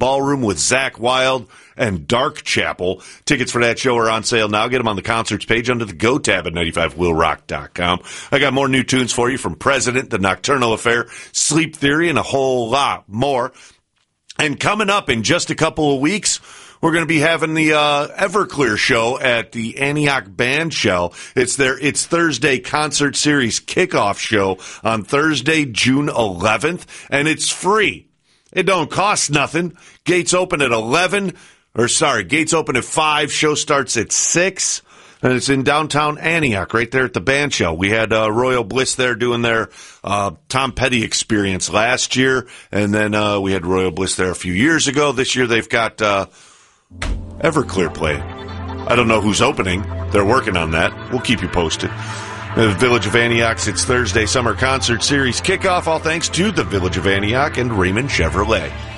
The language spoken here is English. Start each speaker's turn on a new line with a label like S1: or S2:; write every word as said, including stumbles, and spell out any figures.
S1: Ballroom with Zach Wilde and Dark Chapel. Tickets for that show are on sale now. Get them on the concerts page under the Go tab at ninety-five will rock dot com. I got more new tunes for you from President, The Nocturnal Affair, Sleep Theory, and a whole lot more. And coming up in just a couple of weeks, we're going to be having the uh, Everclear show at the Antioch Band Shell. It's their it's Thursday concert series kickoff show on Thursday, June eleventh, and it's free. It don't cost nothing. Gates open at eleven, or sorry, gates open at five. Show starts at six, and it's in downtown Antioch, right there at the Band Shell. We had uh, Royal Bliss there doing their uh, Tom Petty experience last year, and then uh, we had Royal Bliss there a few years ago. This year they've got Uh, Everclear play. I don't know who's opening. They're working on that. We'll keep you posted. The Village of Antioch's It's Thursday Summer Concert Series kickoff, all thanks to the Village of Antioch and Raymond Chevrolet.